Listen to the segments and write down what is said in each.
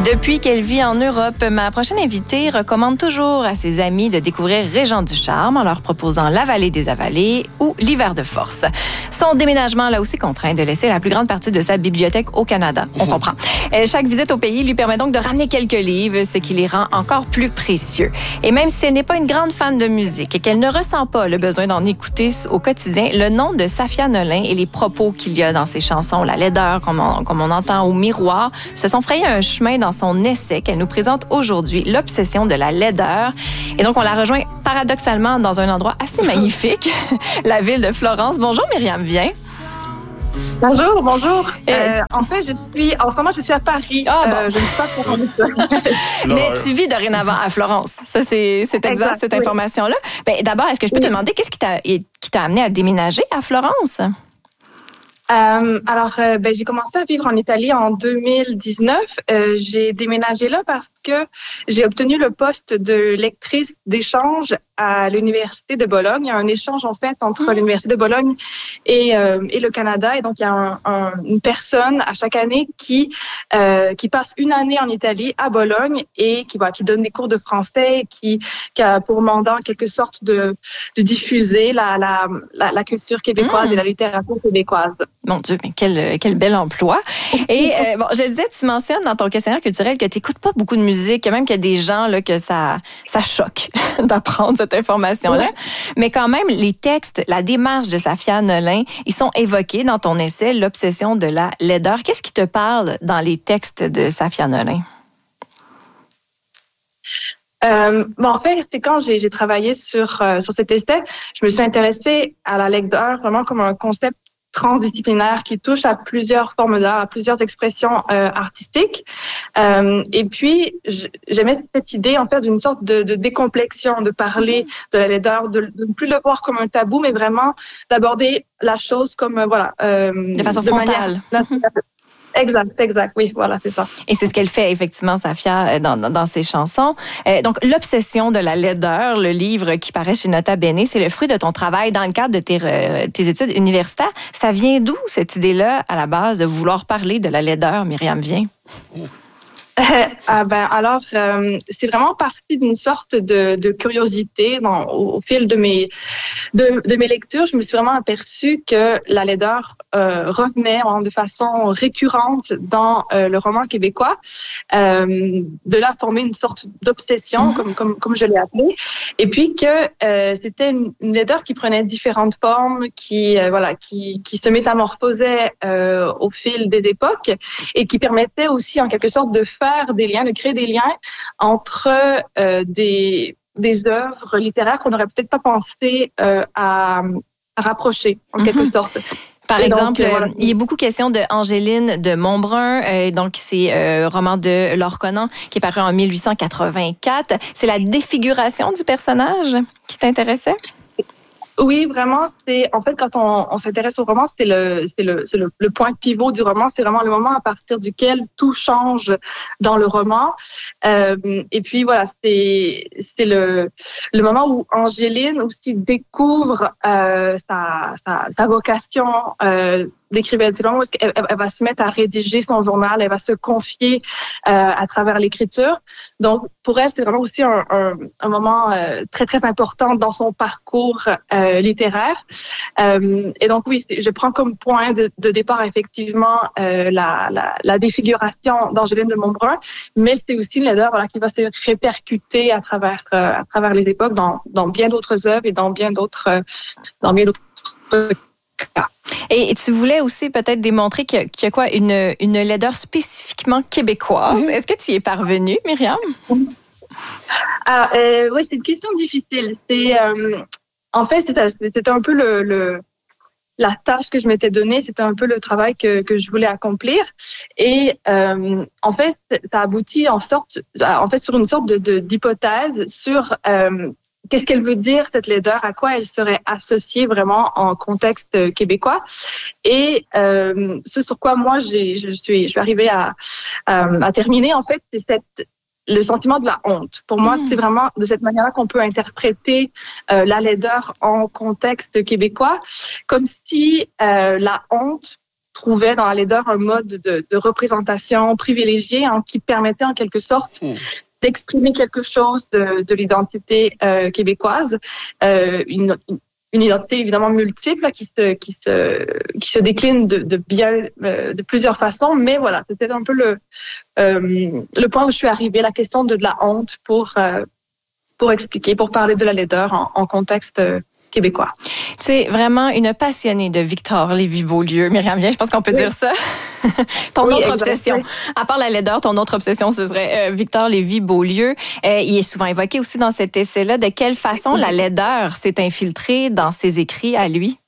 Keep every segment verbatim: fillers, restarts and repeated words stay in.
Depuis qu'elle vit en Europe, ma prochaine invitée recommande toujours à ses amis de découvrir Régent du Charme en leur proposant La Vallée des Avalées ou L'Hiver de Force. Son déménagement l'a aussi contraint de laisser la plus grande partie de sa bibliothèque au Canada. On comprend. Chaque visite au pays lui permet donc de ramener quelques livres, ce qui les rend encore plus précieux. Et même si elle n'est pas une grande fan de musique et qu'elle ne ressent pas le besoin d'en écouter au quotidien, le nom de Safia Nolin et les propos qu'il y a dans ses chansons, la laideur, comme on, comme on entend au miroir, se sont frayés un chemin dans son essai qu'elle nous présente aujourd'hui, L'obsession de la laideur. Et donc, on la rejoint paradoxalement dans un endroit assez magnifique, la ville de Florence. Bonjour, Myriam Viens. Bonjour, bonjour. Euh, en fait, je suis, en ce moment, je suis à Paris. Ah, bon. euh, je ne suis pas à Florence. Mais tu vis dorénavant à Florence. Ça, c'est, c'est exact, exact, cette oui. information-là. Ben, d'abord, est-ce que je peux oui. te demander qu'est-ce qui t'a, qui t'a amené à déménager à Florence? Euh, alors, euh, ben, j'ai commencé à vivre en Italie en deux mille dix-neuf. Euh, j'ai déménagé là parce que j'ai obtenu le poste de lectrice d'échange à l'Université de Bologne. Il y a un échange, en fait, entre mmh. l'Université de Bologne et, euh, et le Canada. Et donc, il y a un, un, une personne à chaque année qui, euh, qui passe une année en Italie, à Bologne, et qui, bah, qui donne des cours de français, qui, qui a pour mandat, en quelque sorte, de, de diffuser la, la, la, la culture québécoise mmh. et la littérature québécoise. Mon Dieu, mais quel, quel bel emploi. Et euh, bon, je disais, tu mentionnes dans ton questionnaire culturel que tu n'écoutes pas beaucoup de musique, même qu'il y a des gens là, que ça, ça choque d'apprendre cette information-là. Ouais. Mais quand même, les textes, la démarche de Safia Nolin, ils sont évoqués dans ton essai, L'obsession de la laideur. Qu'est-ce qui te parle dans les textes de Safia Nolin? Euh, bon, en fait, c'est quand j'ai, j'ai travaillé sur, euh, sur cet essai, je me suis intéressée à la laideur vraiment comme un concept transdisciplinaire qui touche à plusieurs formes d'art, à plusieurs expressions euh, artistiques. Euh, et puis, j'aimais cette idée, en fait, d'une sorte de, de décomplexion, de parler de la laideur, de, de ne plus le voir comme un tabou, mais vraiment d'aborder la chose comme, euh, voilà... Euh, de façon de frontale. Manière, Exact, exact, oui, voilà, c'est ça. Et c'est ce qu'elle fait, effectivement, Safia, dans, dans, dans ses chansons. Euh, donc, L'obsession de la laideur, le livre qui paraît chez Nota Bene, c'est le fruit de ton travail dans le cadre de tes, euh, tes études universitaires. Ça vient d'où, cette idée-là, à la base, de vouloir parler de la laideur, Myriam Viens? Ah ben alors euh, c'est vraiment parti d'une sorte de, de curiosité dans, au, au fil de mes de, de mes lectures. Je me suis vraiment aperçue que la laideur euh, revenait hein, de façon récurrente dans euh, le roman québécois. Euh, de là former une sorte d'obsession, mm-hmm. comme comme comme je l'ai appelé, et puis que euh, c'était une, une laideur qui prenait différentes formes, qui euh, voilà qui qui se métamorphosait euh, au fil des époques et qui permettait aussi en quelque sorte de faire des liens, de créer des liens entre euh, des, des œuvres littéraires qu'on n'aurait peut-être pas pensé euh, à, à rapprocher, en mm-hmm. quelque sorte. Par et exemple, donc, euh, voilà. il y a beaucoup question de Angéline de Montbrun, euh, donc c'est un euh, roman de Laure Conan qui est paru en dix-huit cent quatre-vingt-quatre. C'est la défiguration du personnage qui t'intéressait? Oui, vraiment, c'est en fait quand on, on s'intéresse au roman, c'est le c'est le c'est le, le point pivot du roman. C'est vraiment le moment à partir duquel tout change dans le roman. Euh, et puis voilà, c'est c'est le le moment où Angéline aussi découvre euh, sa, sa sa vocation euh, d'écrivaine. C'est le moment où elle, elle va se mettre à rédiger son journal, elle va se confier euh, à travers l'écriture. Donc pour elle, c'est vraiment aussi un un, un moment euh, très très important dans son parcours euh, littéraire. Euh, et donc oui, je prends comme point de, de départ effectivement euh, la, la, la défiguration d'Angéline de Montbrun, mais c'est aussi une laideur voilà, qui va se répercuter à travers euh, à travers les époques dans, dans bien d'autres œuvres et dans bien d'autres euh, dans bien d'autres cas. Et tu voulais aussi peut-être démontrer qu'il y a, qu'il y a quoi une une laideur spécifiquement québécoise. Mm-hmm. Est-ce que tu y es parvenue, Myriam? Ah, euh, oui, c'est une question difficile. C'est euh, En fait, c'était, c'était un peu le, le, la tâche que je m'étais donnée, c'était un peu le travail que, que je voulais accomplir. Et euh, en fait, ça aboutit en, sorte, en fait sur une sorte de, de, d'hypothèse sur euh, qu'est-ce qu'elle veut dire, cette laideur, à quoi elle serait associée vraiment en contexte québécois. Et euh, ce sur quoi moi, j'ai, je, suis, je suis arrivée à, à, à terminer, en fait, c'est cette... le sentiment de la honte. Pour moi, mmh. c'est vraiment de cette manière-là qu'on peut interpréter euh, la laideur en contexte québécois, comme si euh, la honte trouvait dans la laideur un mode de, de représentation privilégiée hein, qui permettait en quelque sorte mmh. d'exprimer quelque chose de, de l'identité euh, québécoise, euh, une, une identité évidemment multiple là, qui se qui se qui se décline de, de bien euh, de plusieurs façons, mais voilà, c'était un peu le euh, le point où je suis arrivée, la question de, de la honte pour euh, pour expliquer, pour parler de la laideur en, en contexte euh, québécois. Tu es vraiment une passionnée de Victor Lévy-Beaulieu, Myriam Viens, je pense qu'on peut oui. dire ça. ton oui, autre obsession, exactement. À part la laideur, ton autre obsession, ce serait euh, Victor Lévy-Beaulieu. Euh, il est souvent évoqué aussi dans cet essai-là. De quelle façon la laideur s'est infiltrée dans ses écrits à lui?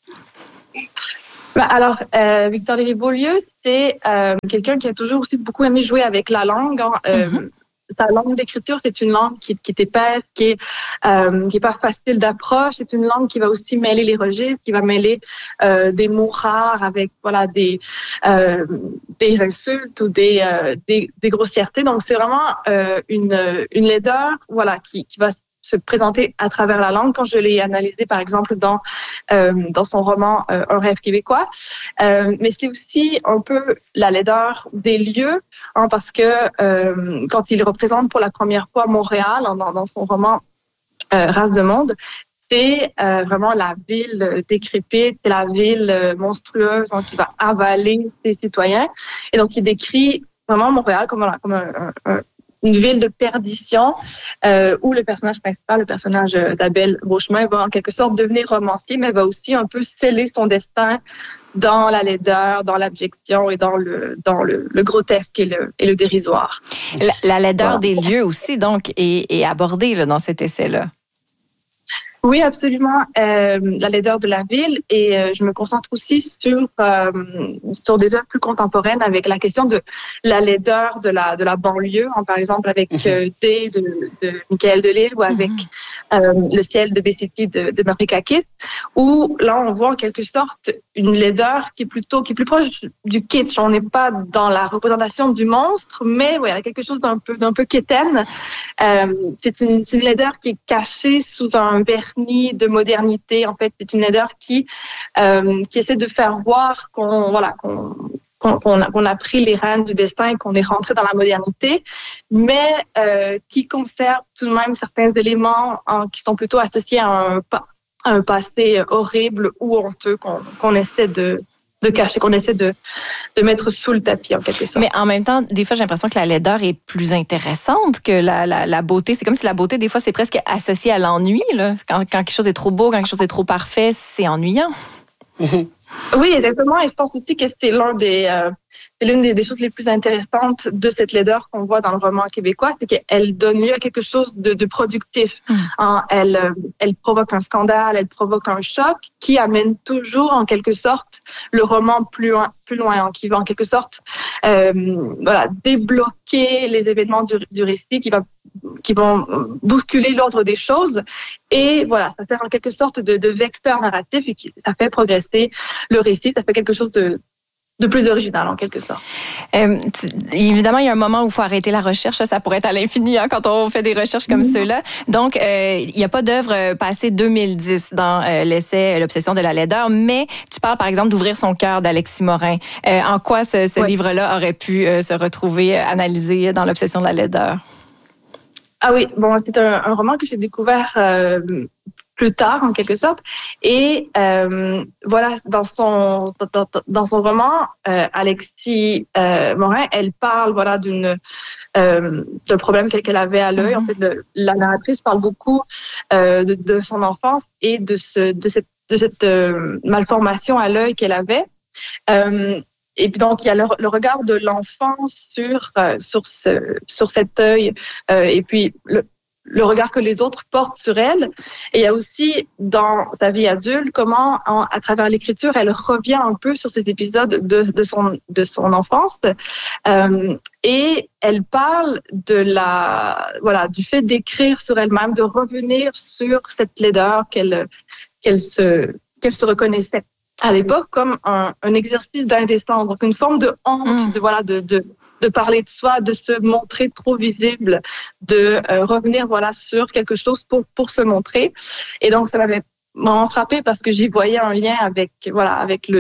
Ben alors, euh, Victor Lévy-Beaulieu, c'est euh, quelqu'un qui a toujours aussi beaucoup aimé jouer avec la langue. Hein, euh, mm-hmm. Sa langue d'écriture, c'est une langue qui, qui est épaisse, qui est, euh, qui est pas facile d'approche. C'est une langue qui va aussi mêler les registres, qui va mêler euh, des mots rares avec voilà des euh, des insultes ou des euh, des, des grossièretés. Donc c'est vraiment euh, une une laideur voilà qui qui va se présenter à travers la langue. Quand je l'ai analysé, par exemple, dans euh, dans son roman euh, Un rêve québécois. Euh, mais c'est aussi un peu la laideur des lieux, hein, parce que euh, quand il représente pour la première fois Montréal hein, dans, dans son roman euh, Race de monde, c'est euh, vraiment la ville décrépite, c'est la ville monstrueuse hein, qui va avaler ses citoyens. Et donc, il décrit vraiment Montréal comme, voilà, comme un, un, un une ville de perdition euh, où le personnage principal, le personnage d'Abel Beauchemin, va en quelque sorte devenir romancier, mais va aussi un peu sceller son destin dans la laideur, dans l'abjection et dans le dans le, le grotesque et le, et le dérisoire. La, la laideur voilà. des lieux aussi, donc, est, est abordée là, dans cet essai-là. Oui, absolument. Euh, la laideur de la ville et euh, je me concentre aussi sur euh, sur des œuvres plus contemporaines avec la question de la laideur de la de la banlieue, hein, par exemple avec euh, D de, de Michael Delisle ou avec euh, Le ciel de Bessetti de, de Marie Kakis, où là on voit en quelque sorte une laideur qui est plutôt qui est plus proche du kitsch. On n'est pas dans la représentation du monstre, mais ouais, il y a quelque chose d'un peu d'un peu quétaine. Euh, c'est une c'est une laideur qui est cachée sous un vernis de modernité. En fait, c'est une laideur qui euh, qui essaie de faire voir qu'on voilà qu'on qu'on, qu'on, a, qu'on a pris les rênes du destin et qu'on est rentré dans la modernité, mais euh, qui conserve tout de même certains éléments hein, qui sont plutôt associés à un, à un passé horrible ou honteux qu'on, qu'on essaie de de cacher, qu'on essaie de, de mettre sous le tapis, en quelque sorte. Mais en même temps, des fois, j'ai l'impression que la laideur est plus intéressante que la, la, la beauté. C'est comme si la beauté, des fois, c'est presque associé à l'ennui, là. Quand, quand quelque chose est trop beau, quand quelque chose est trop parfait, c'est ennuyant. Oui, exactement. Et je pense aussi que c'est l'un des... Euh, c'est l'une des, des choses les plus intéressantes de cette laideur qu'on voit dans le roman québécois, c'est qu'elle donne lieu à quelque chose de, de productif. Mm. Hein, elle, elle provoque un scandale, elle provoque un choc qui amène toujours, en quelque sorte, le roman plus loin, plus loin hein, qui va en quelque sorte euh, voilà, débloquer les événements du, du récit, qui, va, qui vont bousculer l'ordre des choses. Et voilà, ça sert en quelque sorte de, de vecteur narratif et qui, ça fait progresser le récit, ça fait quelque chose de de plus original, en quelque sorte. Euh, tu, évidemment, il y a un moment où il faut arrêter la recherche. Ça, ça pourrait être à l'infini hein, quand on fait des recherches comme mm-hmm. ceux-là. Donc, euh, il n'y a pas d'œuvre passée deux mille dix dans euh, l'essai « L'obsession de la laideur », mais tu parles, par exemple, d'Ouvrir son cœur d'Alexis Morin. Euh, en quoi ce, ce ouais. livre-là aurait pu euh, se retrouver analysé dans « L'obsession de la laideur » ? Ah oui, bon, c'est un, un roman que j'ai découvert euh, plus tard, en quelque sorte. Et euh, voilà, dans son dans, dans son roman, euh, Alexis euh, Morin, elle parle voilà d'une euh, d'un problème qu'elle avait à l'œil. Mm-hmm. En fait, le, la narratrice parle beaucoup euh, de, de son enfance et de ce de cette de cette euh, malformation à l'œil qu'elle avait. Euh, Et puis donc il y a le, le regard de l'enfant sur euh, sur ce sur cet œil euh, et puis le le regard que les autres portent sur elle. Et il y a aussi dans sa vie adulte comment en, à travers l'écriture elle revient un peu sur ces épisodes de de son de son enfance euh, et elle parle de la voilà du fait d'écrire sur elle-même, de revenir sur cette laideur qu'elle qu'elle se qu'elle se reconnaissait à l'époque comme un, un exercice d'indécence, donc une forme de honte, mmh. de voilà, de, de de parler de soi, de se montrer trop visible, de euh, revenir voilà sur quelque chose pour pour se montrer. Et donc ça m'avait vraiment frappé parce que j'y voyais un lien avec voilà avec le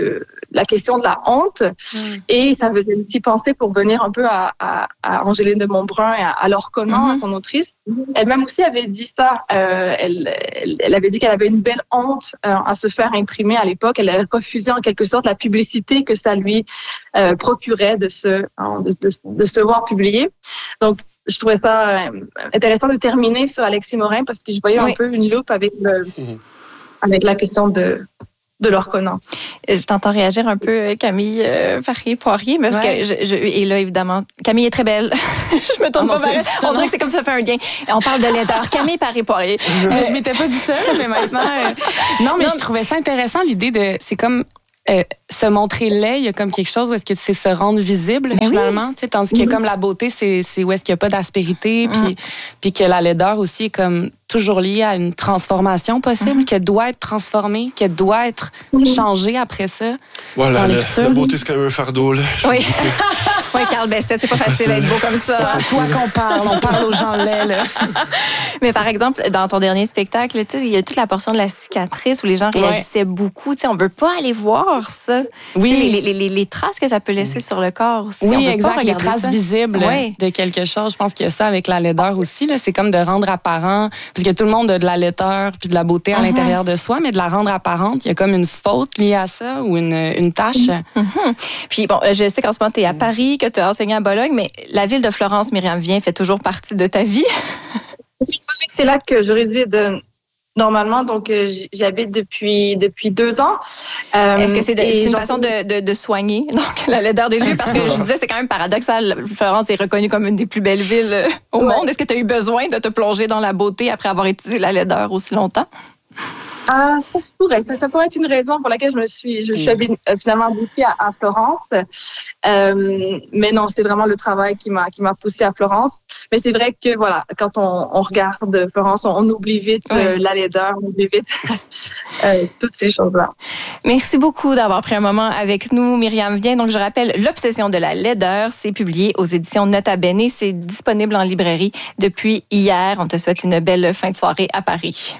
la question de la honte. Mm. Et ça faisait aussi penser, pour venir un peu à, à, à Angéline de Montbrun et à, à Laure Conant, mm-hmm. à son autrice. Elle-même aussi avait dit ça. Euh, elle, elle, elle avait dit qu'elle avait une belle honte euh, à se faire imprimer à l'époque. Elle avait refusé en quelque sorte la publicité que ça lui euh, procurait de se, hein, de, de, de se voir publier. Donc, je trouvais ça euh, intéressant de terminer sur Alexis Morin parce que je voyais oui. un peu une loupe avec, le, mm-hmm. avec la question de... de Laure Conant. Je t'entends réagir un peu, Camille euh, Paré-Poirier, parce ouais. que je, je, et là, évidemment, Camille est très belle. je me tourne oh, pas mal. On dirait que c'est comme ça fait un lien. On parle de laideur. Camille Paré-Poirier. Euh, je m'étais pas dit ça, mais maintenant... Euh... Non, mais non, je trouvais ça intéressant, l'idée de... C'est comme... Euh, se montrer laid, il y a comme quelque chose où est-ce que c'est se rendre visible, mais finalement, oui. tu sais, tandis que mm-hmm. comme la beauté, c'est, c'est où est-ce qu'il n'y a pas d'aspérité, mm. puis, puis que la laideur aussi est comme toujours liée à une transformation possible, mm-hmm. qu'elle doit être transformée, qu'elle doit être mm-hmm. changée après ça. Voilà, la, la beauté, c'est quand même un fardeau, là. Oui. Oui, Carl Bessette, c'est pas facile d'être beau comme ça. C'est toi qu'on parle, on parle aux gens laids, là. Mais par exemple, dans ton dernier spectacle, tu sais, il y a toute la portion de la cicatrice où les gens réagissaient ouais. beaucoup. Tu sais, on veut pas aller voir ça. Oui. Les, les, les, les traces que ça peut laisser sur le corps aussi. Oui, on veut exact. Pas les traces ça. visibles oui. de quelque chose. Je pense qu'il y a ça avec la laideur aussi. Là. C'est comme de rendre apparent, parce que tout le monde a de la laideur puis de la beauté à uh-huh. l'intérieur de soi, mais de la rendre apparente, il y a comme une faute liée à ça ou une, une tâche. Uh-huh. Puis bon, je sais qu'en ce moment, tu es à Paris, que tu as enseigné à Bologne, mais la ville de Florence, Myriam Vien, fait toujours partie de ta vie? C'est là que je réside normalement, donc euh, j'habite depuis depuis deux ans. Euh, Est-ce que c'est, de, c'est une façon de, de, de soigner donc la laideur des lieux? Parce que je disais, c'est quand même paradoxal. Florence est reconnue comme une des plus belles villes au ouais. monde. Est-ce que tu as eu besoin de te plonger dans la beauté après avoir étudié la laideur aussi longtemps? Ah, ça se pourrait. Ça, ça pourrait être une raison pour laquelle je me suis, je suis mmh. finalement habitée à, à Florence. Euh, mais non, c'est vraiment le travail qui m'a, qui m'a poussée à Florence. Mais c'est vrai que voilà, quand on, on regarde Florence, on, on oublie vite oui. euh, la laideur, on oublie vite euh, toutes ces choses-là. Merci beaucoup d'avoir pris un moment avec nous, Myriam Vien. Donc, je rappelle, L'Obsession de la laideur, c'est publié aux éditions Nota Bene. C'est disponible en librairie depuis hier. On te souhaite une belle fin de soirée à Paris.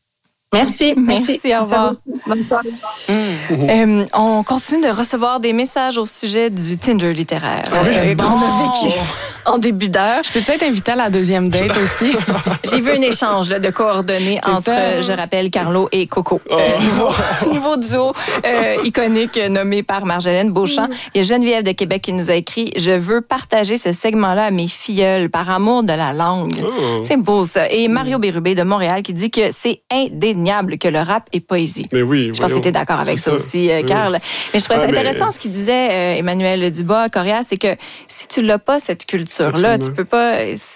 Merci. Merci, merci, au revoir. Bonne soirée. Mmh. Euh, on continue de recevoir des messages au sujet du Tinder littéraire. Oui, bon. On a vécu en début d'heure. Je peux-tu être invitée à la deuxième date aussi? J'ai vu un échange là, de coordonnées C'est entre, ça. je rappelle, Carlo et Coco. Oh. Euh, nouveau, nouveau duo euh, iconique nommé par Marjolaine Beauchamp. Mmh. Il y a Geneviève de Québec qui nous a écrit « Je veux partager ce segment-là à mes filleuls par amour de la langue. Oh. » C'est beau, ça. Et Mario Bérubé de Montréal qui dit que c'est indéniable que le rap est poésie. Mais oui, je pense voyons. que tu es d'accord avec ça, ça aussi, euh, Carl. Oui. Mais je trouvais ça ah, intéressant mais... ce qu'il disait euh, Emmanuel Dubois, Corias, c'est que si tu l'as pas, cette culture-là, Absolument. tu peux pas...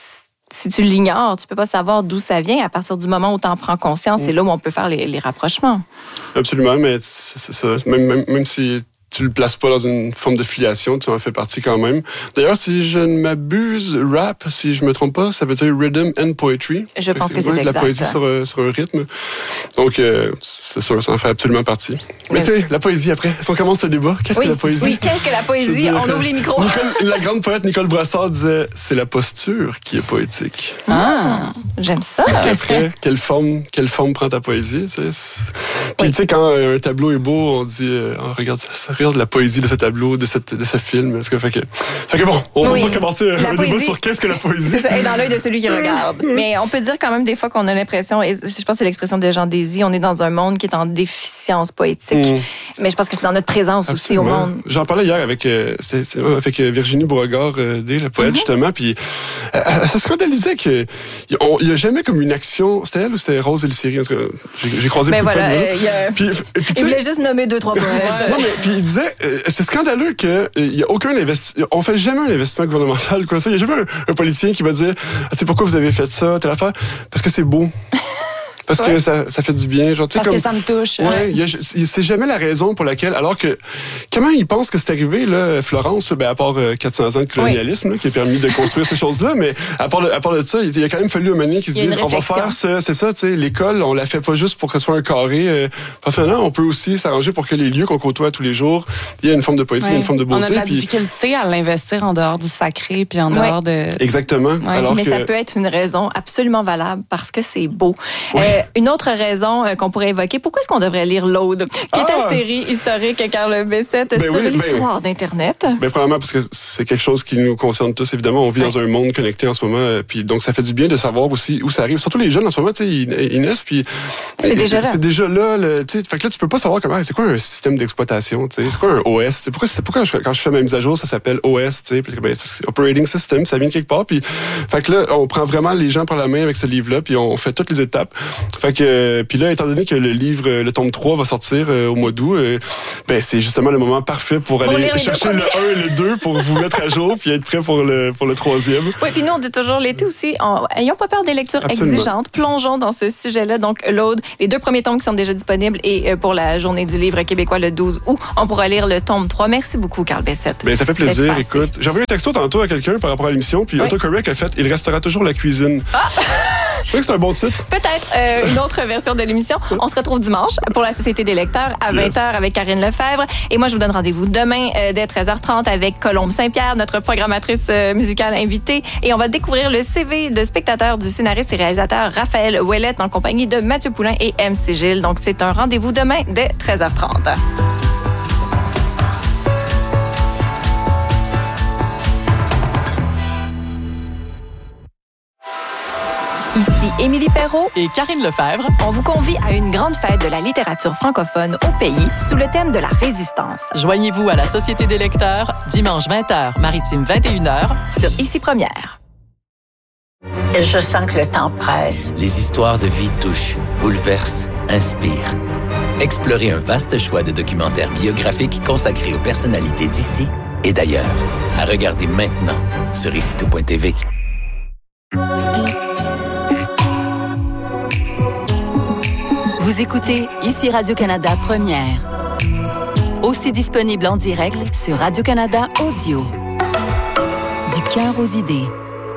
Si tu l'ignores, tu peux pas savoir d'où ça vient. À partir du moment où tu en prends conscience, mm. c'est là où on peut faire les, les rapprochements. Absolument, mais c'est, c'est ça. Même, même, même si tu le places pas dans une forme de filiation, tu en fais partie quand même. D'ailleurs, si je ne m'abuse, rap, si je me trompe pas, ça veut dire rhythm and poetry. Je pense que c'est, que c'est exact. La poésie sur, sur un rythme. Donc, euh, c'est sûr, ça en fait absolument partie. Mais, Mais tu sais, la poésie après, si on commence ce débat, qu'est-ce oui, que la poésie? Oui, qu'est-ce que la poésie? Dire, on ouvre les micros. Nicole, la grande poète Nicole Brassard disait, c'est la posture qui est poétique. Ah, j'aime ça. Et après, quelle forme, quelle forme prend ta poésie? Tu sais? Puis oui. tu sais, quand un tableau est beau, on dit, euh, on regarde ça, ça regarde la poésie de ce tableau, de, cette, de ce film. Fait que, fait que bon, on oui, va pas commencer un poésie, débat sur qu'est-ce que la poésie. C'est ça, et dans l'œil de celui qui regarde. Mais on peut dire quand même des fois qu'on a l'impression, et je pense que c'est l'expression de Jean Désy, on est dans un monde qui est en déficience poétique. Mm. Mais je pense que c'est dans notre présence Absolument. aussi au monde. J'en parlais hier avec, euh, c'est, c'est, avec Virginie Beauregard, euh, la poète, mm-hmm. justement, puis euh, elle se scandalisait qu'il n'y a jamais comme une action. C'était elle ou c'était Rose Elisséry? En tout cas, j'ai, j'ai croisé ben beaucoup voilà, de euh, y a... puis, puis, Il voulait juste nommer deux, trois poètes. Non, mais puis il disait, euh, c'est scandaleux qu'il n'y a aucun investissement. On fait jamais un investissement gouvernemental, quoi. Ça, il n'y a jamais un, un politicien qui va dire, ah, tu sais, pourquoi vous avez fait ça, telle affaire? Parce que c'est beau. Parce ouais. que ça, ça fait du bien. Genre, Parce comme, que ça me touche. Ouais, y a, c'est jamais la raison pour laquelle... Alors que, comment ils pensent que c'est arrivé, là, Florence, ben, à part euh, quatre cents ans de colonialisme, oui. là, qui a permis de construire ces choses-là, mais à part, de, à part de ça, il y a quand même fallu un moment qui se dise, on va faire ça, c'est ça, tu sais, l'école, on la fait pas juste pour que ce soit un carré. Euh, enfin, non, on peut aussi s'arranger pour que les lieux qu'on côtoie tous les jours, il y a une forme de poésie, oui. une forme de beauté. On a de la puis... difficulté à l'investir en dehors du sacré, puis en dehors oui. de... Exactement. Oui. Alors mais que... ça peut être une raison absolument valable parce que c'est beau. Oui. Euh, une autre raison euh, qu'on pourrait évoquer, pourquoi est-ce qu'on devrait lire l'Aude, qui est Ah! ta série historique, Carl Bessette, Ben sur oui, ben- l'histoire d'Internet? Ben, premièrement, parce que c'est quelque chose qui nous concerne tous, évidemment. On vit Ouais. dans un monde connecté en ce moment. euh, Puis donc, ça fait du bien de savoir aussi où ça arrive. Surtout les jeunes en ce moment, tu sais, ils, ils naissent, puis... C'est déjà là. C'est déjà là, le, tu sais. Fait que là, tu peux pas savoir comment... C'est quoi un système d'exploitation, tu sais? C'est quoi un O S? C'est pourquoi, c'est pourquoi je- quand je fais ma mise à jour, ça s'appelle O S, tu sais? Puis, ben, c'est parce que c'est Operating System, ça vient de quelque part. Puis, fait que là, on prend vraiment les gens par la main avec ce livre-là, puis on fait toutes les étapes. Fait que... euh, puis là, étant donné que le livre, euh, le tome trois va sortir euh, au mois d'août, euh, ben, c'est justement le moment parfait pour Pour aller lire les chercher deux le un et le deux pour vous mettre à jour puis être prêt pour le, pour le troisième. Oui, puis nous, on dit toujours l'été aussi, en, ayons pas peur des lectures Absolument. exigeantes, plongeons dans ce sujet-là. Donc, l'Aude, les deux premiers tomes qui sont déjà disponibles et euh, pour la Journée du livre québécois le douze août, on pourra lire le tome trois. Merci beaucoup, Carl Bessette. Ben, ça fait plaisir, D'être passé. écoute. J'ai envoyé un texto tantôt à quelqu'un par rapport à l'émission, puis Oui. AutoCorrect a fait « Il restera toujours la cuisine ah! ». Je crois que c'est un bon titre. Peut-être euh, une autre version de l'émission. On se retrouve dimanche pour la Société des lecteurs à vingt heures Yes. avec Karine Lefebvre. Et moi, je vous donne rendez-vous demain euh, dès treize heures trente avec Colombe Saint-Pierre, notre programmatrice euh, musicale invitée. Et on va découvrir le C V de spectateur du scénariste et réalisateur Raphaël Ouellette en compagnie de Mathieu Poulain et M C Gilles. Donc, c'est un rendez-vous demain dès treize heures trente. Ici Émilie Perrault. Et Karine Lefebvre. On vous convie à une grande fête de la littérature francophone au pays sous le thème de la résistance. Joignez-vous à la Société des lecteurs dimanche vingt heures, maritime vingt et une heures. Sur Ici Première. Je sens que le temps presse. Les histoires de vie touchent, bouleversent, inspirent. Explorez un vaste choix de documentaires biographiques consacrés aux personnalités d'ici et d'ailleurs. À regarder maintenant sur ici tout point t v. Vous écoutez Ici Radio-Canada Première. Aussi disponible en direct sur Radio-Canada Audio. Du cœur aux idées.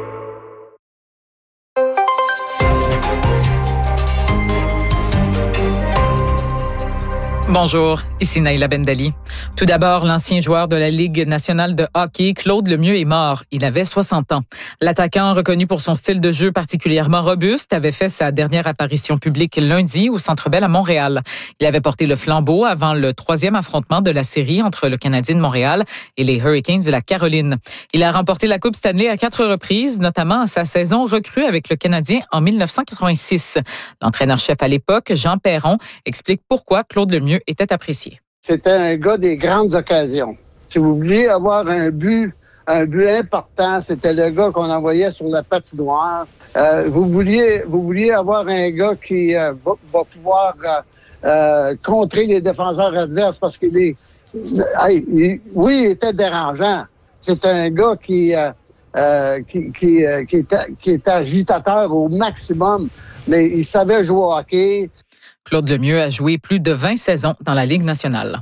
Bonjour, ici Naïla Bendali. Tout d'abord, l'ancien joueur de la Ligue nationale de hockey, Claude Lemieux, est mort. Il avait soixante ans. L'attaquant, reconnu pour son style de jeu particulièrement robuste, avait fait sa dernière apparition publique lundi au Centre Bell à Montréal. Il avait porté le flambeau avant le troisième affrontement de la série entre le Canadien de Montréal et les Hurricanes de la Caroline. Il a remporté la Coupe Stanley à quatre reprises, notamment à sa saison recrue avec le Canadien en dix-neuf cent quatre-vingt-six. L'entraîneur-chef à l'époque, Jean Perron, explique pourquoi Claude Lemieux était apprécié. C'était un gars des grandes occasions. Si vous vouliez avoir un but, un but important, c'était le gars qu'on envoyait sur la patinoire. Euh, vous vouliez, vous vouliez avoir un gars qui euh, va, va pouvoir euh, euh, contrer les défenseurs adverses parce qu'il est, hey, il, oui, il était dérangeant. C'est un gars qui, euh, euh, qui, qui, euh, qui, était, qui était agitateur au maximum, mais il savait jouer au hockey. Claude Lemieux a joué plus de vingt saisons dans la Ligue nationale.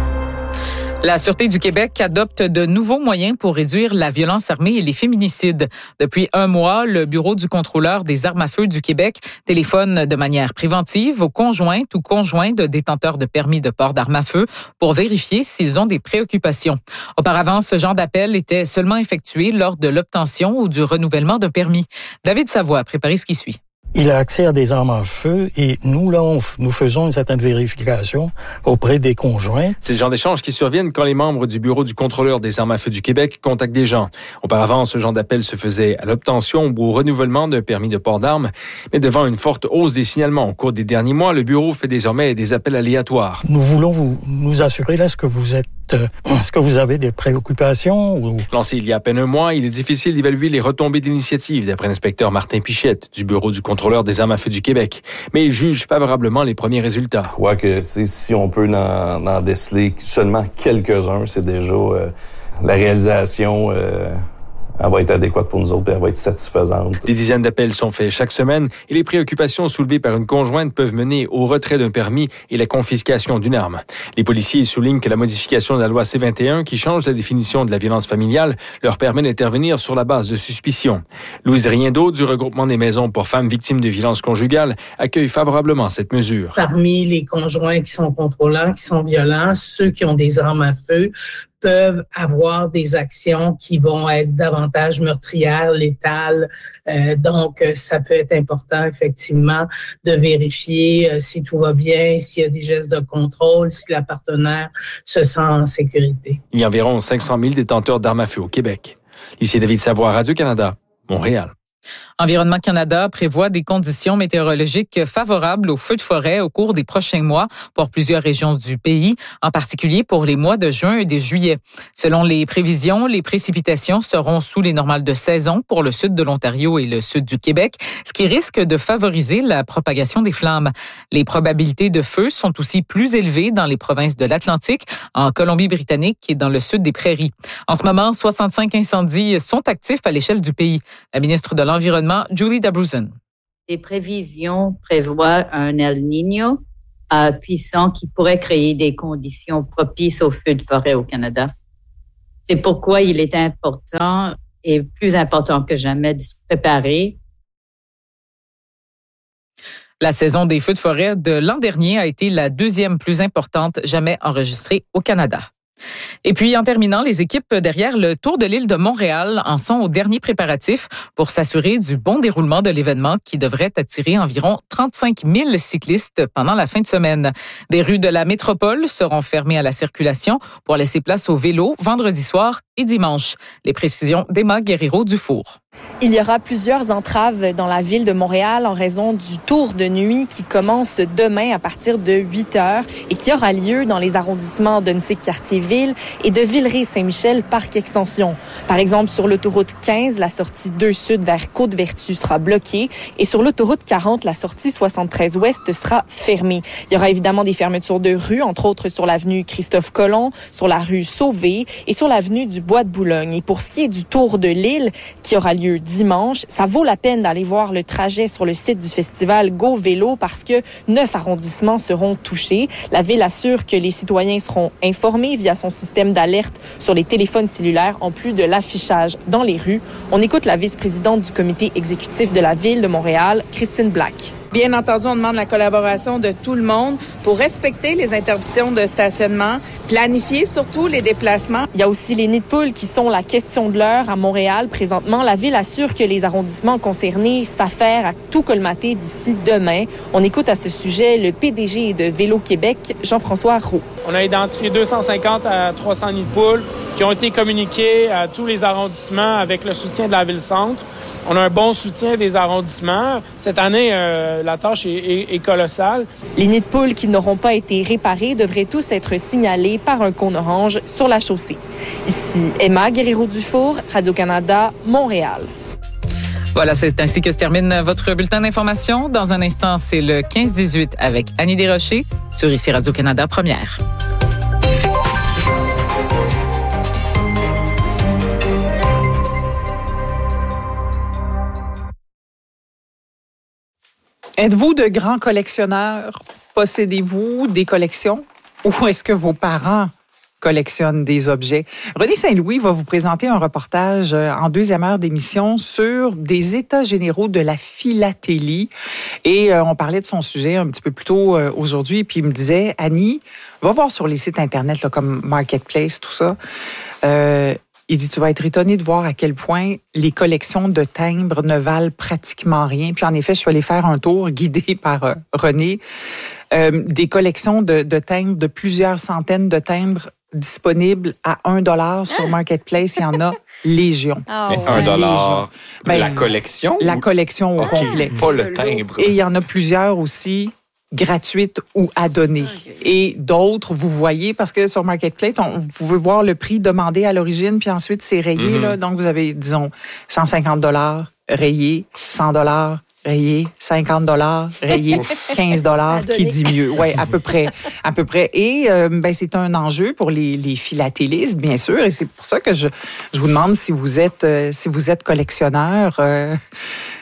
La Sûreté du Québec adopte de nouveaux moyens pour réduire la violence armée et les féminicides. Depuis un mois, le Bureau du contrôleur des armes à feu du Québec téléphone de manière préventive aux conjointes ou conjoints de détenteurs de permis de port d'armes à feu pour vérifier s'ils ont des préoccupations. Auparavant, ce genre d'appel était seulement effectué lors de l'obtention ou du renouvellement d'un permis. David Savoie a préparé ce qui suit. Il a accès à des armes à feu et nous, là, on, nous faisons une certaine vérification auprès des conjoints. C'est le genre d'échange qui surviennent quand les membres du Bureau du contrôleur des armes à feu du Québec contactent des gens. Auparavant, ce genre d'appel se faisait à l'obtention ou au renouvellement d'un permis de port d'armes. Mais devant une forte hausse des signalements au cours des derniers mois, le Bureau fait désormais des appels aléatoires. Nous voulons vous, nous assurer, là, est-ce que vous êtes, euh, est-ce que vous avez des préoccupations ou... Lancé il y a à peine un mois, il est difficile d'évaluer les retombées d'initiative, d'après l'inspecteur Martin Pichette du Bureau du contrôleur des armes à feu du Québec. Mais il juge favorablement les premiers résultats. Je crois que si on peut en, en déceler seulement quelques-uns, c'est déjà euh, la réalisation... Euh Elle va être adéquate pour nous autres et elle va être satisfaisante. Des dizaines d'appels sont faits chaque semaine et les préoccupations soulevées par une conjointe peuvent mener au retrait d'un permis et la confiscation d'une arme. Les policiers soulignent que la modification de la loi C vingt et un, qui change la définition de la violence familiale, leur permet d'intervenir sur la base de suspicion. Louise Riendeau, du regroupement des maisons pour femmes victimes de violences conjugales, accueille favorablement cette mesure. Parmi les conjoints qui sont contrôlants, qui sont violents, ceux qui ont des armes à feu peuvent avoir des actions qui vont être davantage meurtrières, létales. Euh, donc, ça peut être important, effectivement, de vérifier euh, si tout va bien, s'il y a des gestes de contrôle, si la partenaire se sent en sécurité. Il y a environ cinq cent mille détenteurs d'armes à feu au Québec. Ici David Savoie, Radio-Canada, Montréal. Environnement Canada prévoit des conditions météorologiques favorables aux feux de forêt au cours des prochains mois pour plusieurs régions du pays, en particulier pour les mois de juin et de juillet. Selon les prévisions, les précipitations seront sous les normales de saison pour le sud de l'Ontario et le sud du Québec, ce qui risque de favoriser la propagation des flammes. Les probabilités de feu sont aussi plus élevées dans les provinces de l'Atlantique, en Colombie-Britannique et dans le sud des Prairies. En ce moment, soixante-cinq incendies sont actifs à l'échelle du pays. La ministre de l'Environnement, Julie Dabruzen. Les prévisions prévoient un El Niño euh, puissant qui pourrait créer des conditions propices aux feux de forêt au Canada. C'est pourquoi il est important et plus important que jamais de se préparer. La saison des feux de forêt de l'an dernier a été la deuxième plus importante jamais enregistrée au Canada. Et puis, en terminant, les équipes derrière le Tour de l'île de Montréal en sont aux derniers préparatifs pour s'assurer du bon déroulement de l'événement qui devrait attirer environ trente-cinq mille cyclistes pendant la fin de semaine. Des rues de la métropole seront fermées à la circulation pour laisser place aux vélos vendredi soir et dimanche. Les précisions d'Emma Guerrero-Dufour. Il y aura plusieurs entraves dans la ville de Montréal en raison du tour de nuit qui commence demain à partir de huit heures et qui aura lieu dans les arrondissements d'Onsic-Cartierville et de Villeray-Saint-Michel Parc Extension. Par exemple, sur l'autoroute quinze, la sortie deux Sud vers Côte-Vertu sera bloquée et sur l'autoroute quarante, la sortie soixante-treize Ouest sera fermée. Il y aura évidemment des fermetures de rues, entre autres sur l'avenue Christophe-Colomb, sur la rue Sauvé et sur l'avenue du Bois de Boulogne. Et pour ce qui est du tour de l'île qui aura lieu dimanche, ça vaut la peine d'aller voir le trajet sur le site du festival Go Vélo parce que neuf arrondissements seront touchés. La ville assure que les citoyens seront informés via son système d'alerte sur les téléphones cellulaires en plus de l'affichage dans les rues. On écoute la vice-présidente du comité exécutif de la ville de Montréal, Christine Black. Bien entendu, on demande la collaboration de tout le monde pour respecter les interdictions de stationnement, planifier surtout les déplacements. Il y a aussi les nids de poules qui sont la question de l'heure à Montréal. Présentement, la ville assure que les arrondissements concernés s'affairent à tout colmater d'ici demain. On écoute à ce sujet le P D G de Vélo Québec, Jean-François Roux. On a identifié deux cent cinquante à trois cents nids de poules qui ont été communiqués à tous les arrondissements avec le soutien de la Ville-Centre. On a un bon soutien des arrondissements. Cette année, euh, la tâche est, est, est colossale. Les nids de poules qui n'auront pas été réparés devraient tous être signalés par un cône orange sur la chaussée. Ici Emma Guerrero-Dufour, Radio-Canada, Montréal. Voilà, c'est ainsi que se termine votre bulletin d'information. Dans un instant, c'est le quinze dix-huit avec Annie Desrochers sur ici Radio-Canada Première. Êtes-vous de grands collectionneurs? Possédez-vous des collections? Ou est-ce que vos parents collectionnent des objets? René Saint-Louis va vous présenter un reportage en deuxième heure d'émission sur des états généraux de la philatélie. Et euh, on parlait de son sujet un petit peu plus tôt euh, aujourd'hui. Puis il me disait, Annie, va voir sur les sites Internet là, comme Marketplace, tout ça. Euh, Il dit, tu vas être étonné de voir à quel point les collections de timbres ne valent pratiquement rien. Puis en effet, je suis allée faire un tour guidé par euh, René. Euh, des collections de, de timbres, de plusieurs centaines de timbres disponibles à un dollar sur Marketplace. Il y en a légion. Oh, Mais un dollar, ben, la collection? La collection au okay. complet. Pas le timbre. Et il y en a plusieurs aussi gratuites ou à donner. Et d'autres, vous voyez, parce que sur Marketplace, on, vous pouvez voir le prix demandé à l'origine, puis ensuite c'est rayé. Mm-hmm. Là, donc, vous avez, disons, cent cinquante dollars rayé, cent dollars rayé, cinquante dollars rayé, quinze dollars qui dit mieux. Oui, à peu près. À peu près. Et euh, ben, c'est un enjeu pour les, les philatélistes, bien sûr. Et c'est pour ça que je, je vous demande si vous êtes, euh, si vous êtes collectionneur. Euh,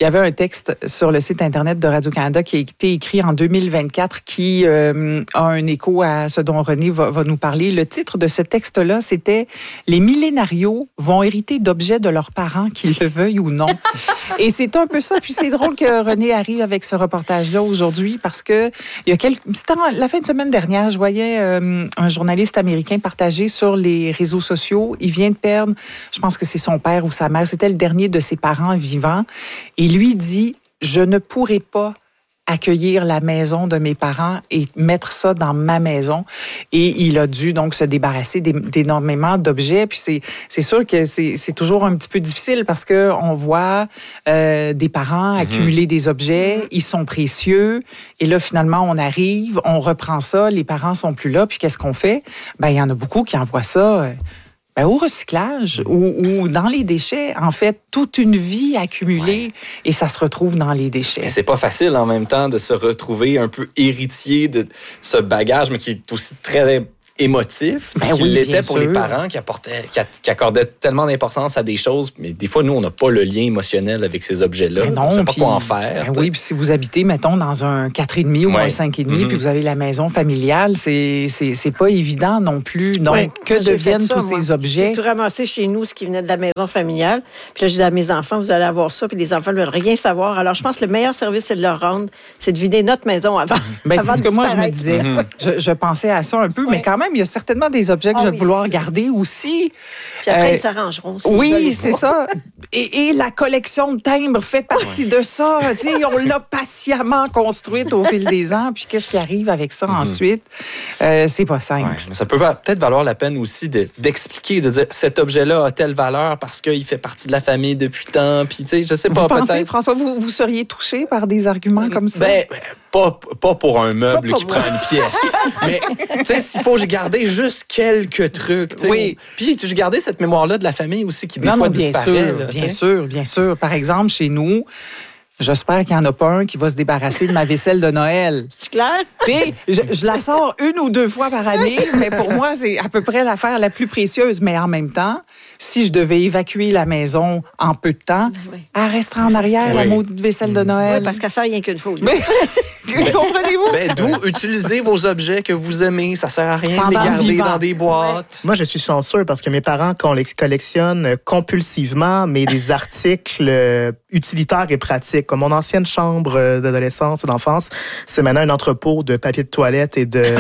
il y avait un texte sur le site Internet de Radio-Canada qui a été écrit en deux mille vingt-quatre qui euh, a un écho à ce dont René va, va nous parler. Le titre de ce texte-là, c'était « Les millénarios vont hériter d'objets de leurs parents, qu'ils le veuillent ou non. » Et c'est un peu ça. Puis c'est drôle que René arrive avec ce reportage-là aujourd'hui parce que il y a quelques... C'était la fin de semaine dernière, je voyais euh, un journaliste américain partager sur les réseaux sociaux. Il vient de perdre, je pense que c'est son père ou sa mère, c'était le dernier de ses parents vivants. Et lui dit, je ne pourrai pas accueillir la maison de mes parents et mettre ça dans ma maison. Et il a dû donc se débarrasser d'énormément d'objets. Puis c'est, c'est sûr que c'est, c'est toujours un petit peu difficile parce que on voit euh, des parents accumuler mm-hmm. des objets, ils sont précieux. Et là, finalement, on arrive, on reprend ça, les parents sont plus là. Puis qu'est-ce qu'on fait? Ben, il y en a beaucoup qui envoient ça... Euh, Ben, au recyclage ou, ou dans les déchets, en fait, toute une vie accumulée ouais. et ça se retrouve dans les déchets. Mais c'est pas facile en même temps de se retrouver un peu héritier de ce bagage, mais qui est aussi très émotif, ben qu'il oui, l'était pour sûr. Les parents qui apportaient, qui, qui accordaient tellement d'importance à des choses, mais des fois, nous, on n'a pas le lien émotionnel avec ces objets-là. Ben non, on ne sait pas quoi en faire. Ben oui, puis si vous habitez, mettons, dans un quatre virgule cinq ou ouais. un cinq virgule cinq, mm-hmm. puis vous avez la maison familiale, c'est, c'est, c'est pas évident non plus. Donc, ouais, que deviennent ça, tous moi. Ces objets? J'ai tout ramassé chez nous, ce qui venait de la maison familiale. Puis là, j'ai dit à mes enfants, vous allez avoir ça, puis les enfants ne veulent rien savoir. Alors, je pense que le meilleur service, c'est de leur rendre, c'est de vider notre maison avant. Ben, avant c'est ce que moi, je me disais. Mm-hmm. je, je pensais à ça un peu, ouais. mais quand même, il y a certainement des objets que oh, je vais oui, vouloir garder aussi. Puis après, euh, ils s'arrangeront. Si oui, c'est ça. Et, et la collection de timbres fait partie ouais. de ça. T'sais, on l'a patiemment construite au fil des ans. Puis qu'est-ce qui arrive avec ça mm-hmm. ensuite? Euh, c'est pas simple. Ouais. Ça peut peut-être valoir la peine aussi de, d'expliquer, de dire cet objet-là a telle valeur parce qu'il fait partie de la famille depuis tant. Puis, tu sais, je sais pas, vous pensez, peut-être... François, vous, vous seriez touché par des arguments comme ça? Ben, pas, pas pour un meuble qui moi. Prend une pièce. Mais, tu sais, s'il faut garder juste quelques trucs. Oui. Puis, j'ai gardé cette mémoire-là de la famille aussi qui, des non, fois, non, bien disparaît. Sûr, là, bien sûr, bien sûr. Par exemple, chez nous, j'espère qu'il n'y en a pas un qui va se débarrasser de ma vaisselle de Noël. C'est clair? T'sais, je, je la sors une ou deux fois par année, mais pour moi, c'est à peu près l'affaire la plus précieuse. Mais en même temps, si je devais évacuer la maison en peu de temps, oui. elle restera en arrière, oui. la maudite vaisselle de Noël. Oui, parce qu'elle sert rien qu'une fois. Mais, comprenez-vous? Ben, d'où utiliser vos objets que vous aimez. Ça sert à rien Pendant de les garder vivant. Dans des boîtes. Ouais. Moi, je suis chanceux parce que mes parents collectionnent compulsivement, mais des articles utilitaires et pratiques. Comme mon ancienne chambre d'adolescence et d'enfance, c'est maintenant un entrepôt de papier de toilette et de...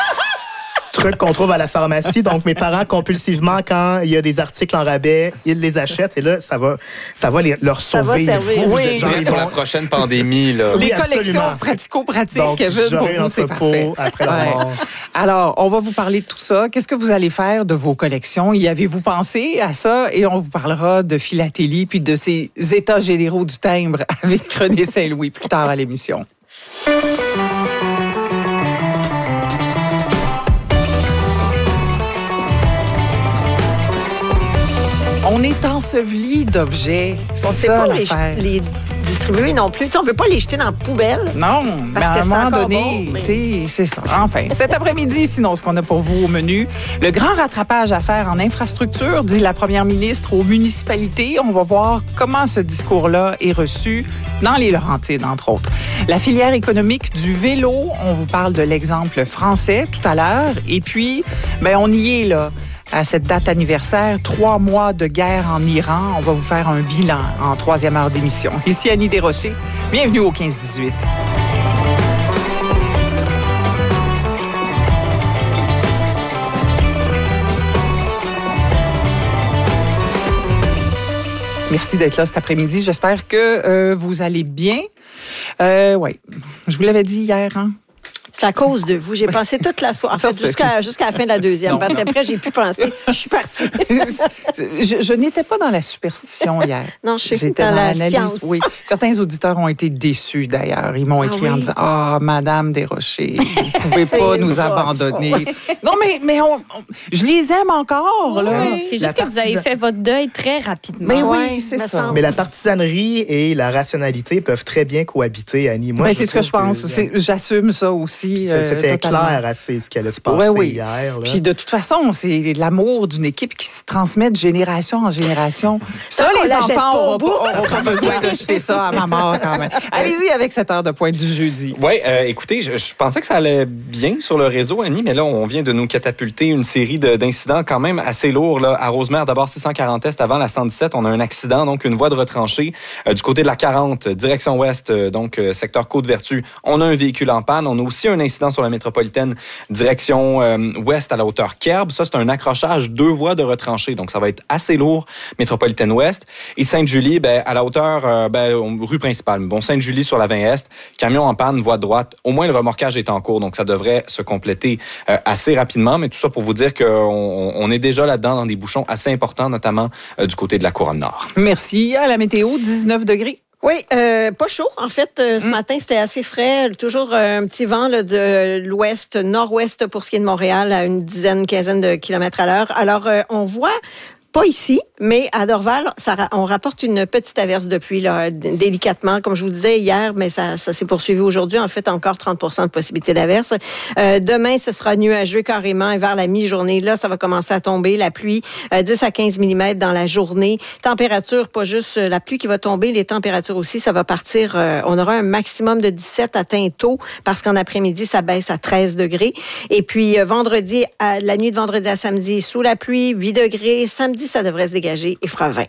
trucs qu'on trouve à la pharmacie. Donc, mes parents, compulsivement, quand il y a des articles en rabais, ils les achètent et là, ça va, ça va les, leur sauver. Ça va servir. Vous, oui. Vous êtes pour la prochaine pandémie. Là. Les oui, collections pratico-pratiques, donc, Kevin, pour vous, c'est parfait. Après la mort. Ouais. Alors, on va vous parler de tout ça. Qu'est-ce que vous allez faire de vos collections? Y avez-vous pensé à ça? Et on vous parlera de philatélie puis de ces états généraux du timbre avec René Saint-Louis plus tard à l'émission. On est enseveli d'objets. C'est on ça, ne sait pas les, les distribuer non plus. T'sais, on ne peut pas les jeter dans la poubelle. Non, mais à un moment donné, bon, mais... c'est ça. Enfin, cet après-midi, sinon, ce qu'on a pour vous au menu, le grand rattrapage à faire en infrastructure, dit la première ministre aux municipalités. On va voir comment ce discours-là est reçu dans les Laurentides, entre autres. La filière économique du vélo, on vous parle de l'exemple français tout à l'heure. Et puis, ben, on y est, là. À cette date anniversaire, trois mois de guerre en Iran. On va vous faire un bilan en troisième heure d'émission. Ici Annie Desrochers. Bienvenue au quinze dix-huit. Merci d'être là cet après-midi. J'espère que euh, vous allez bien. Euh, oui, je vous l'avais dit hier, hein? C'est à cause de vous. J'ai pensé toute la soirée. En fait, jusqu'à, jusqu'à la fin de la deuxième. Non. Parce qu'après, j'ai pu penser. Je suis partie. je, je n'étais pas dans la superstition hier. Non, je suis J'étais dans, dans la l'analyse. Science. Oui. Certains auditeurs ont été déçus, d'ailleurs. Ils m'ont écrit ah, oui. en disant « Ah, oh, Madame Desrochers, vous ne pouvez pas nous abandonner. » Non, mais, mais on, on, je les aime encore. Là. Oui. C'est juste la que partis... vous avez fait votre deuil très rapidement. Mais oui, oui c'est ça. Semble. Mais la partisanerie et la rationalité peuvent très bien cohabiter, Annie. Moi, ben, c'est ce que je pense. que... C'est, j'assume ça aussi. dit. Euh, C'était totalement. clair assez ce qui allait se passer oui, oui. hier. Là. Puis de toute façon, c'est l'amour d'une équipe qui se transmet de génération en génération. Ça, on les enfants pas n'auront pas, pas besoin d'acheter ça à ma mort quand même. Allez-y avec cette heure de pointe du jeudi. Oui, euh, écoutez, je, je pensais que ça allait bien sur le réseau, Annie, mais là, on vient de nous catapulter une série de, d'incidents quand même assez lourds. Là. À Rosemère, d'abord six cent quarante Est, avant la cent dix-sept, on a un accident, donc une voie de retranchée euh, du côté de la quarante, direction ouest, euh, donc euh, secteur Côte-Vertu. On a un véhicule en panne. On a aussi un incident sur la métropolitaine, direction euh, ouest à la hauteur Kerb. Ça, c'est un accrochage, deux voies de retranchée, donc ça va être assez lourd, métropolitaine ouest. Et Sainte-Julie, ben, à la hauteur, euh, ben, rue principale. Bon, Sainte-Julie sur la vingt Est, camion en panne, voie droite. Au moins, le remorquage est en cours, donc ça devrait se compléter euh, assez rapidement. Mais tout ça pour vous dire qu'on on est déjà là-dedans dans des bouchons assez importants, notamment euh, du côté de la Couronne Nord. Merci. À la météo, dix-neuf degrés. Oui, euh, pas chaud. En fait, euh, ce mmh. matin, c'était assez frais. Toujours euh, un petit vent là, de l'ouest, nord-ouest pour ce qui est de Montréal, à une dizaine, quinzaine de kilomètres à l'heure. Alors, euh, on voit... Pas ici, mais à Dorval, ça, on rapporte une petite averse de pluie, là, délicatement. Comme je vous disais hier, mais ça, ça s'est poursuivi aujourd'hui. En fait, encore trente pour cent de possibilité d'averse. Euh, demain, ce sera nuageux carrément. Et vers la mi-journée, là, ça va commencer à tomber. La pluie, euh, dix à quinze millimètres dans la journée. Température, pas juste la pluie qui va tomber, les températures aussi, ça va partir. Euh, on aura un maximum de dix-sept atteint tôt, parce qu'en après-midi, ça baisse à treize degrés. Et puis, euh, vendredi, à, la nuit de vendredi à samedi, sous la pluie, huit degrés. Samedi, ça devrait se dégager et fera vingt.